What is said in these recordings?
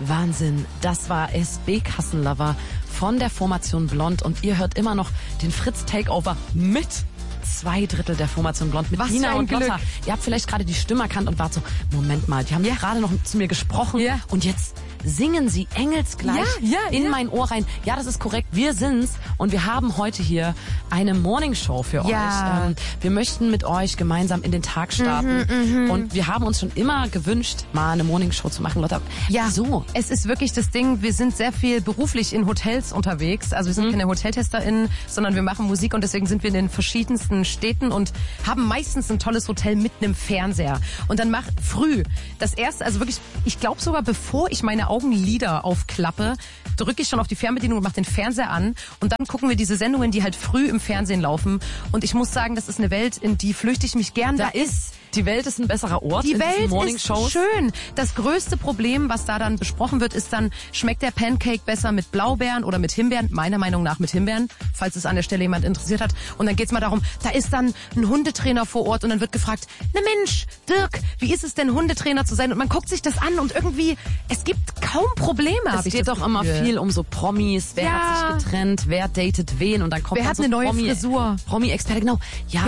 Wahnsinn. Das war SB Kassenlover von der Formation Blond und ihr hört immer noch den Fritz Takeover mit 2/3 der Formation Blond mit Nina und Lotta. Ihr habt vielleicht gerade die Stimme erkannt und wart so, Moment mal, die haben gerade noch zu mir gesprochen und jetzt singen sie engelsgleich in mein Ohr rein. Ja, das ist korrekt. Wir sind's und wir haben heute hier eine Morningshow für euch. Wir möchten mit euch gemeinsam in den Tag starten und wir haben uns schon immer gewünscht, mal eine Morningshow zu machen. Lotta, wieso? Es ist wirklich das Ding, wir sind sehr viel beruflich in Hotels unterwegs. Also wir sind keine HoteltesterInnen, sondern wir machen Musik und deswegen sind wir in den verschiedensten Städten und haben meistens ein tolles Hotel mit einem Fernseher. Und dann früh das erste, also wirklich, ich glaube sogar bevor ich meine Augenlider aufklappe, drücke ich schon auf die Fernbedienung und mache den Fernseher an und dann gucken wir diese Sendungen, die halt früh im Fernsehen laufen und ich muss sagen, das ist eine Welt, in die flüchte ich mich gern. Die Welt ist ein besserer Ort. Die Welt ist schön. Das größte Problem, was da dann besprochen wird, ist dann, schmeckt der Pancake besser mit Blaubeeren oder mit Himbeeren? Meiner Meinung nach mit Himbeeren, falls es an der Stelle jemand interessiert hat. Und dann geht's mal darum, da ist dann ein Hundetrainer vor Ort und dann wird gefragt, na Mensch, Dirk, wie ist es denn, Hundetrainer zu sein? Und man guckt sich das an und irgendwie, es gibt kaum Probleme. Es geht doch immer viel um so Promis, wer hat sich getrennt, wer datet wen und dann kommt wer hat so eine neue Frisur. Promi-Experte, genau.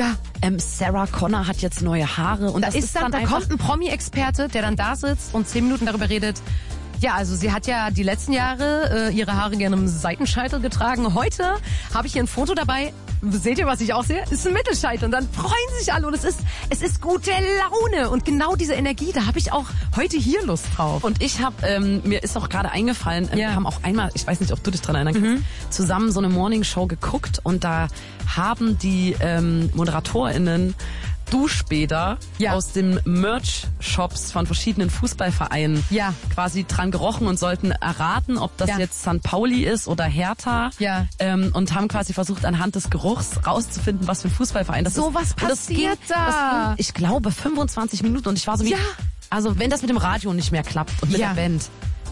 Sarah Connor hat jetzt neue Haare. Und da kommt ein Promi-Experte, der dann da sitzt und 10 Minuten darüber redet. Ja, also sie hat ja die letzten Jahre ihre Haare gerne im Seitenscheitel getragen. Heute habe ich hier ein Foto dabei. Seht ihr, was ich auch sehe? Ist ein Mittelscheitel. Und dann freuen sich alle und es ist gute Laune. Und genau diese Energie, da habe ich auch heute hier Lust drauf. Und ich habe, mir ist auch gerade eingefallen, wir haben auch einmal, ich weiß nicht, ob du dich dran erinnern kannst, zusammen so eine Morningshow geguckt und da haben die ModeratorInnen Duschbäder aus den Merch-Shops von verschiedenen Fußballvereinen quasi dran gerochen und sollten erraten, ob das jetzt St. Pauli ist oder Hertha und haben quasi versucht, anhand des Geruchs rauszufinden, was für ein Fußballverein das ist. So was passiert da? Ich glaube 25 Minuten und ich war so wie, also wenn das mit dem Radio nicht mehr klappt und mit der Band,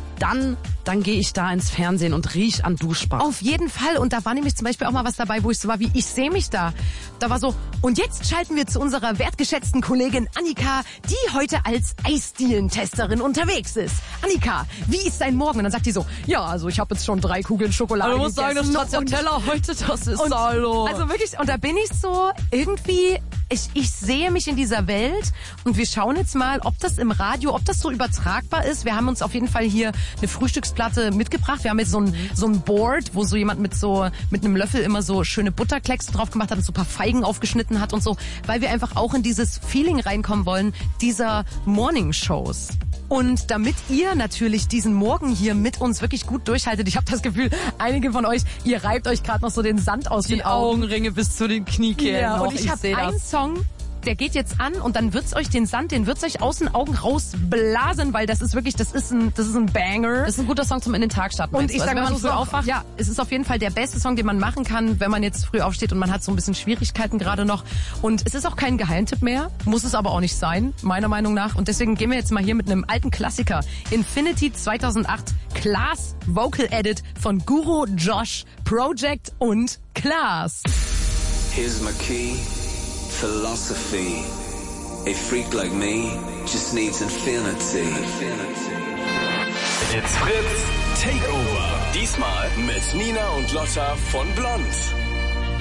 dann gehe ich da ins Fernsehen und riech an Duschbad. Auf jeden Fall. Und da war nämlich zum Beispiel auch mal was dabei, wo ich so war, wie ich sehe mich da. Da war so, und jetzt schalten wir zu unserer wertgeschätzten Kollegin Annika, die heute als Eisdielentesterin unterwegs ist. Annika, wie ist dein Morgen? Und dann sagt die so, ja, also ich habe jetzt schon 3 Kugeln Schokolade gegessen. Du musst sagen, das Stracciatella heute, das ist hallo. Also wirklich, und da bin ich so irgendwie, ich sehe mich in dieser Welt und wir schauen jetzt mal, ob das im Radio, ob das so übertragbar ist. Wir haben uns auf jeden Fall hier eine Frühstücksplatte mitgebracht. Wir haben jetzt so ein Board, wo so jemand mit einem Löffel immer so schöne Butterkleckse drauf gemacht hat und so ein paar Feigen aufgeschnitten hat und so, weil wir einfach auch in dieses Feeling reinkommen wollen, dieser Morning-Shows. Und damit ihr natürlich diesen Morgen hier mit uns wirklich gut durchhaltet, ich habe das Gefühl, einige von euch, ihr reibt euch gerade noch so den Sand aus den Augen. Augenringe bis zu den Kniekehlen. Ja, und ich habe einen Song, der geht jetzt an und dann wird's euch den wird's euch aus den Augen rausblasen, weil das ist wirklich, das ist ein Banger. Das ist ein guter Song zum in den Tag starten. Und ich sage mal, wenn man früh aufwacht. Ja, es ist auf jeden Fall der beste Song, den man machen kann, wenn man jetzt früh aufsteht und man hat so ein bisschen Schwierigkeiten gerade noch. Und es ist auch kein Geheimtipp mehr, muss es aber auch nicht sein, meiner Meinung nach. Und deswegen gehen wir jetzt mal hier mit einem alten Klassiker. Infinity 2008, Klaas Vocal Edit von Guru, Josh, Project und Klaas. Here's my key. Philosophy. A freak like me just needs infinity. It's Fritz Takeover. Diesmal mit Nina und Lotta von Blond.